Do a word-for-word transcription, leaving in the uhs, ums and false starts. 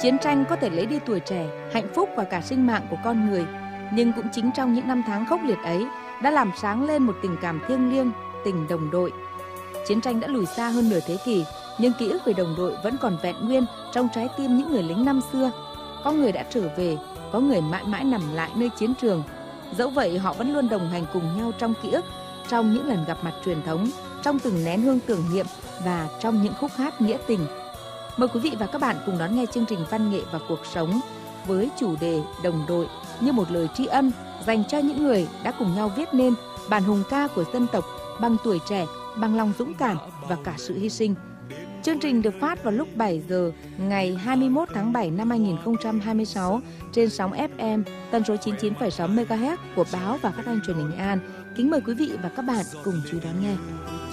Chiến tranh có thể lấy đi tuổi trẻ, hạnh phúc và cả sinh mạng của con người, nhưng cũng chính trong những năm tháng khốc liệt ấy đã làm sáng lên một tình cảm thiêng liêng, tình đồng đội. Chiến tranh đã lùi xa hơn nửa thế kỷ, nhưng ký ức về đồng đội vẫn còn vẹn nguyên trong trái tim những người lính năm xưa. Có người đã trở về, có người mãi mãi nằm lại nơi chiến trường. Dẫu vậy họ vẫn luôn đồng hành cùng nhau trong ký ức, trong những lần gặp mặt truyền thống, trong từng nén hương tưởng niệm và trong những khúc hát nghĩa tình. Mời quý vị và các bạn cùng đón nghe chương trình Văn nghệ và cuộc sống với chủ đề Đồng đội như một lời tri ân dành cho những người đã cùng nhau viết nên bản hùng ca của dân tộc bằng tuổi trẻ, bằng lòng dũng cảm và cả sự hy sinh. Chương trình được phát vào lúc bảy giờ ngày hai mươi mốt tháng bảy năm hai nghìn không trăm hai mươi sáu trên sóng ép em tần số chín mươi chín phẩy sáu mê ga héc của báo và phát thanh truyền hình Nghệ An. Kính mời quý vị và các bạn cùng chú đón nghe.